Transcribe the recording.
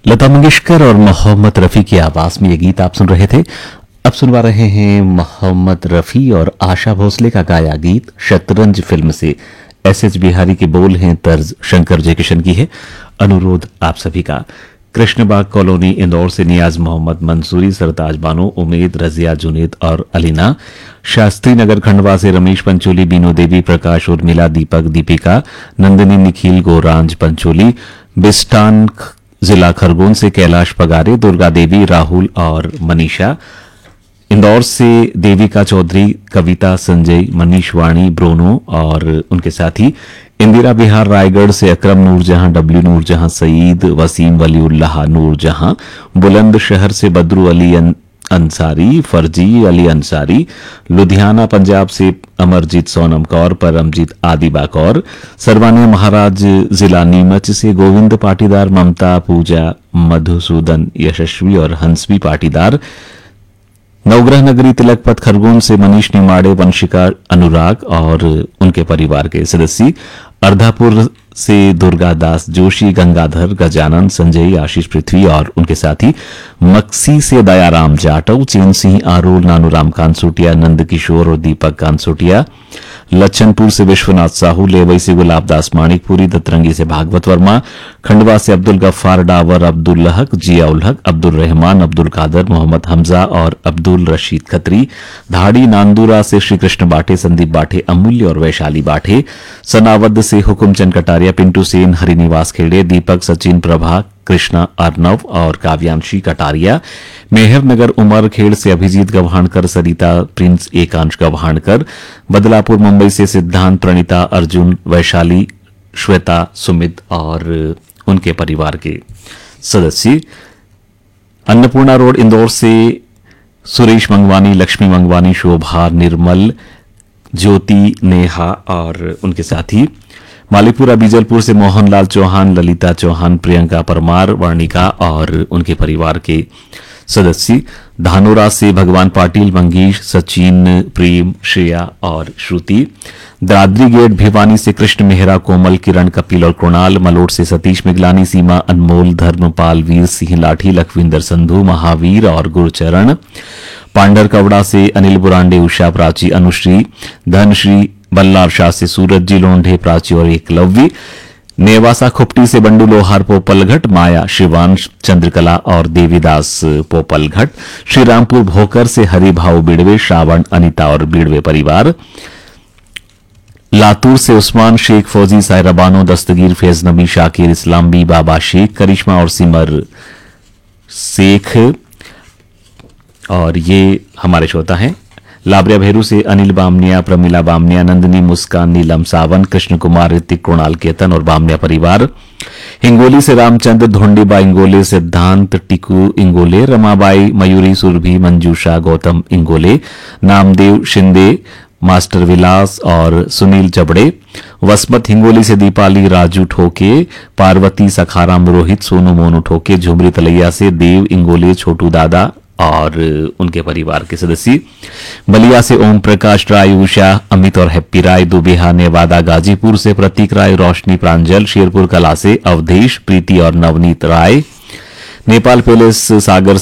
लता मंगेशकर और मोहम्मद रफी की आवाज में ये गीत आप सुन रहे थे। अब सुनवा रहे हैं मोहम्मद रफी और आशा भोसले का गाया गीत शतरंज फिल्म से। एस बिहारी के बोल हैं, तर्ज शंकर जयकिशन की है। अनुरोध आप सभी का। कृष्णबाग कॉलोनी इंदौर से नियाज मोहम्मद मंसूरी, सरताज बानो, उमेद, रजिया, जुनेद और अलीना। शास्त्री नगर खंडवा से रमेश पंचोली, बीनो देवी, प्रकाश उर्मिला, दीपक, दीपिका, नंदिनी, निखिल, गोरांज पंचोली। बिस्टान जिला खरगोन से कैलाश पगारे, दुर्गा देवी, राहुल और मनीषा। इंदौर से देविका चौधरी, कविता, संजय, मनीष वाणी, ब्रोनो और उनके साथी। इंदिरा बिहार रायगढ़ से अकरम नूरजहां, डब्ल्यू नूरजहां, सईद, वसीम वलीउल्लाह नूरजहां। बुलंदशहर से बदरू अली अंसारी, फर्जी अली अंसारी। लुधियाना पंजाब से अमरजीत सोनम कौर, परमजीत आदिबा कौर। सरवानिया महाराज जिला नीमच से गोविंद पाटीदार, ममता, पूजा, मधुसूदन, यशस्वी और हंसवी पाटीदार। नवग्रह नगरी तिलक पथ खरगोन से मनीष निमाड़े, वंशिका, अनुराग और उनके परिवार के सदस्य। अर्धापुर से दुर्गा दास जोशी, गंगाधर, गजानन, संजय, आशीष पृथ्वी और उनके साथी। मक्सी से दयाराम जाटव, चैन सिंह, आरोल, नानूराम कांसोटिया, नंद किशोर और दीपक कांसोटिया। लच्छनपुर से विश्वनाथ साहू, लेवई से गुलाब दास माणिकपुरी, दतरंगी से भागवत वर्मा। खंडवा से अब्दुल गफ्फार डावर, अब्दुल हक, जिया उल हक, अब्दुल रहमान, अब्दुल कादर, मोहम्मद हमजा और अब्दुल रशीद खत्री। धाड़ी नांदूरा से श्री कृष्ण बाठे, संदीप बाठे, अमूल्य और वैशाली बाठे। सनावद से हुकुमचंद कटारिया, पिंटू सेन, हरिनिवास खेड़े, दीपक, सचिन, प्रभा, कृष्णा, अर्नव और काव्यांशी कटारिया। मेहरनगर उमर खेड़ से अभिजीत गव्हाणकर, सरिता, प्रिंस, एकांश गव्हाणकर। बदलापुर मुंबई से सिद्धांत, प्रणीता, अर्जुन, वैशाली, श्वेता, सुमित और उनके परिवार के सदस्य। अन्नपूर्णा रोड इंदौर से सुरेश मंगवानी, लक्ष्मी मंगवानी, शोभा, निर्मल, ज्योति, नेहा और उनके साथी। मालीपुरा बीजलपुर से मोहनलाल चौहान, ललिता चौहान, प्रियंका परमार, वर्णिका और उनके परिवार के सदस्य। धानोरा से भगवान पाटिल, मंगेश, सचिन, प्रेम, श्रेया और श्रुति। दादरी गेट भिवानी से कृष्ण मेहरा, कोमल, किरण, कपिल और कृणाल। मलोट से सतीश मिगलानी, सीमा, अनमोल, धर्मपाल, वीर सिंह लाठी, लखविंदर संधू, महावीर और गुरचरण। पांडर कवड़ा से अनिल बुरांडे, उषा, प्राची, अनुश्री, धनश्री। बल्लार शाह से सूरज जी लोंढे, प्राची और एकलव्य। नेवासा खुपटी से बंडू लोहार, पोपलघट, माया, शिवांश, चंद्रकला और देवीदास पोपलघट। श्रीरामपुर भोकर से हरिभाव बिड़वे, श्रावण, अनिता और बिड़वे परिवार। लातूर से उस्मान शेख, फौजी, सायरा बानो, दस्तगीर, फैज नबी, शाकिर, इस्लामी, बाबा शेख, करिश्मा और सिमर शेख और ये हमारे श्रोता हैं। लाबरिया भेरू से अनिल बामनिया, प्रमिला बामनिया, नंदिनी, मुस्कान, नीलम सावन, कृष्ण कुमार, ऋतिक, कृणाल, केतन और बामनिया परिवार। हिंगोली से रामचंद्र, धोंडीबा इंगोले, सिद्धांत, टिकू इंगोले, रमाबाई, मयूरी, सुरभि, मंजूषा, गौतम इंगोले। नामदेव शिंदे, मास्टर विलास और सुनील जबड़े। वसमत हिंगोली से दीपाली, राजू ठोके, पार्वती, सखाराम, रोहित, सोनू मोनू ठोके। झुमरी तलैया से देव इंगोले, छोटू दादा और उनके परिवार के सदस्य। बलिया से ओम प्रकाश राय, उषा, अमित और हैप्पी राय। दुबेहा, नेवादा, गाजीपुर से प्रतीक राय, रोशनी, प्रांजल। शेरपुर कला से अवधेश, प्रीति और नवनीत राय। नेपाल पैलेस सागर